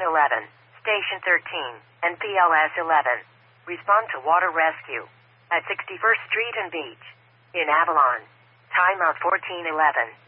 11, Station 13, and PLS 11. Respond to water rescue at 61st Street and Beach in Avalon. Timeout 1411.